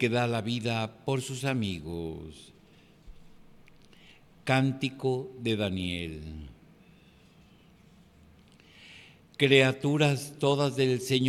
que da la vida por sus amigos. Cántico de Daniel. Criaturas todas del Señor,